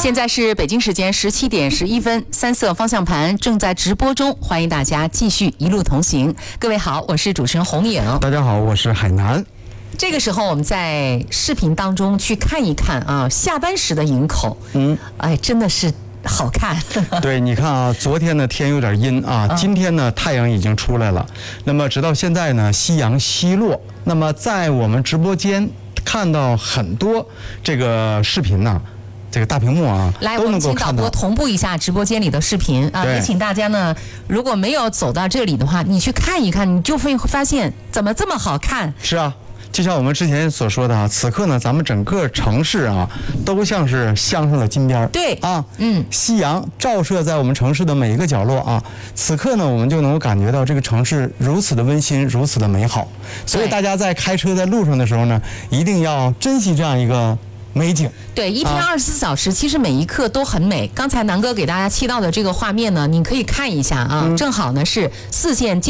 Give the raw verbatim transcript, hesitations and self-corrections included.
现在是北京时间十七点十一分，三色方向盘正在直播中，欢迎大家继续一路同行。各位好，我是主持人红颖。 大家好，我是海南。 这个时候我们在视频当中去看一看啊，下班时的营口，嗯，哎，真的是好看。 对，你看啊，昨天呢天有点阴啊，今天呢太阳已经出来了。那么直到现在呢，夕阳西落。那么在我们直播间看到很多这个视频呢、啊。这个大屏幕啊， 来，我们请导播同步一下直播间里的视频啊，也请大家呢，如果没有走到这里的话，你去看一看，你就会发现怎么这么好看。 是啊。就像我们之前所说的啊，此刻呢，咱们整个城市啊，都像是镶上了金边。 对啊， 嗯， 夕阳照射在我们城市的每一个角落啊，此刻呢，我们就能够感觉到这个城市如此的温馨，如此的美好。所以大家在开车在路上的时候呢，一定要珍惜这样一个美景。 对，一天二十四小时，其实每一刻都很美。刚才南哥给大家切到的这个画面呢，你可以看一下啊，嗯、正好呢是四线。